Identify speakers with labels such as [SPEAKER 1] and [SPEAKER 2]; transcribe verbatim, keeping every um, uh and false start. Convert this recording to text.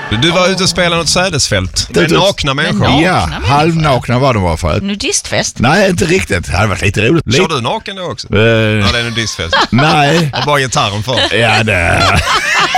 [SPEAKER 1] Du var ute och spelade något sädesfält med nakna människor.
[SPEAKER 2] Ja,
[SPEAKER 3] Ja, halvnakna var de var för.
[SPEAKER 2] Nudistfest?
[SPEAKER 3] Nej, inte riktigt. Det hade varit lite roligt.
[SPEAKER 1] Kör du naken då också?
[SPEAKER 3] Uh,
[SPEAKER 1] Ja, det är nudistfest.
[SPEAKER 3] nej.
[SPEAKER 1] Och bara gitarren för.
[SPEAKER 3] Ja, det...